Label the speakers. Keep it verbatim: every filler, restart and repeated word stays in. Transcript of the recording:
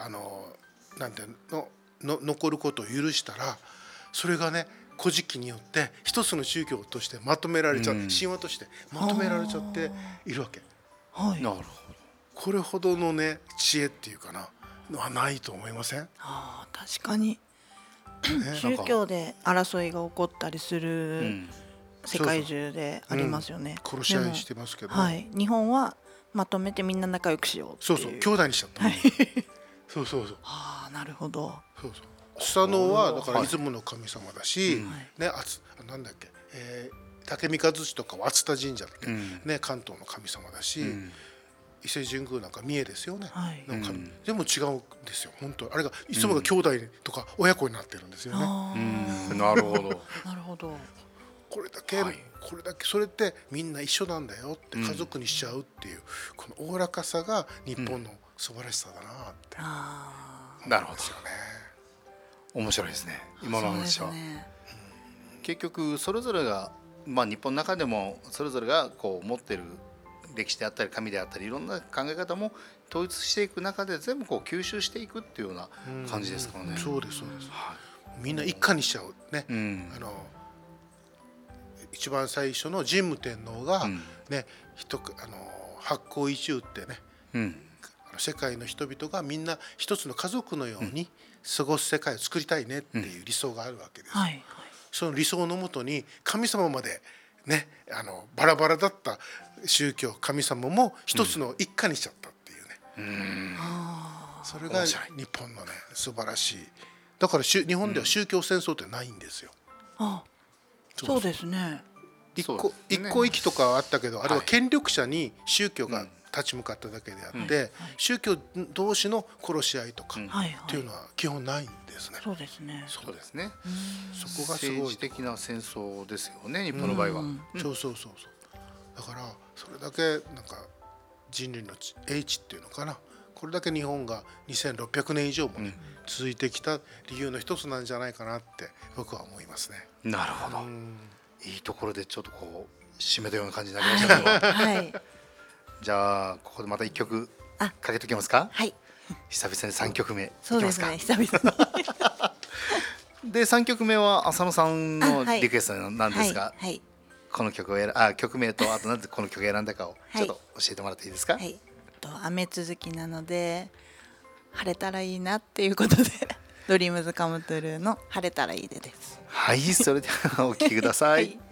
Speaker 1: あのなんていうのの残ることを許したら、それがね古事記によって一つの宗教としてまとめられちゃう、うん、神話としてまとめられちゃっているわけ。
Speaker 2: はい、
Speaker 3: なるほど。
Speaker 1: これほどのね知恵っていうかなのはないと思いません？
Speaker 2: あ、確かに、
Speaker 1: ね、
Speaker 2: 宗教で争いが起こったりする、うん、世界中でありますよね。
Speaker 1: そうそう、うん、殺し合いしてますけど、
Speaker 2: はい、日本はまとめてみんな仲良くしようっていう。
Speaker 1: そうそう、兄弟にしちゃった、はい、そうそうそう。
Speaker 2: ああ、なるほど。
Speaker 1: そうそう、スサノオはだから出雲の神様だし、はい、ね、あつなんだっけ、えー、竹見和地とかは熱田神社って、うん、ね、関東の神様だし、うん、伊勢神宮なんか三重ですよね、はい、の神、うん、でも違うんですよ本当。あれがいつもが兄弟とか親子になってるんですよね、
Speaker 3: うん、なるほど
Speaker 2: なるほど。
Speaker 1: これだけ、はい、これだけそれってみんな一緒なんだよって家族にしちゃうっていう、うん、このおおらかさが日本の素晴らしさだなって、
Speaker 3: うん、なるほどですよね。面白いですね今の話は、ね、結局それぞれが、まあ、日本の中でもそれぞれがこう持ってる歴史であったり神であったりいろんな考え方も統一していく中で全部こう吸収していくっていうような感じですからね、うんうん、
Speaker 1: そうですそうです、はい、みんな一家にしちゃうね、うん、あの一番最初の神武天皇が、ね、うん、あの八甲一宇ってね、うん、世界の人々がみんな一つの家族のように過ごす世界を作りたいねっていう理想があるわけです、うん、はいはい、その理想のもとに神様まで、ね、あのバラバラだった宗教神様も一つの一家にしちゃったっていうね、うん、それが日本のね素晴らしい。だから日本では宗教戦争ってないんですよ、
Speaker 2: うん、あ、そうですね。
Speaker 1: 一個一個一揆とかはあったけど、あれは権力者に宗教が立ち向かっただけであって、うん、宗教同士の殺し合いとかっていうのは基本ないんですね。
Speaker 2: そうですね。
Speaker 3: そうですね。
Speaker 1: そこがすごい
Speaker 3: 政治的な戦争ですよね、日本の場合は。うん
Speaker 1: うん、そうそうそうそう。だからそれだけなんか人類の英知っていうのかな、これだけ日本がにせんろっぴゃくねん以上もね、うん、続いてきた理由の一つなんじゃないかなって僕は思いますね。
Speaker 3: なるほど。いいところでちょっとこう締めたような感じになりましたけど、はい、じゃあここでまたいっきょくかけときますか。
Speaker 2: はい、
Speaker 3: 久々にさんきょくめいき
Speaker 2: そう
Speaker 3: ますか。
Speaker 2: ですね、久々
Speaker 3: にでさんきょくめは浅野さんのリクエストなんですが、
Speaker 2: はいはい、
Speaker 3: この曲を選あ曲名とあとなぜこの曲を選んだかをちょっと教えてもらっていいですか。はい、
Speaker 2: と雨続きなので晴れたらいいなっていうことでドリームズカムトゥルーの晴れたらいいでです。
Speaker 3: はい、それではお聴きください。はい。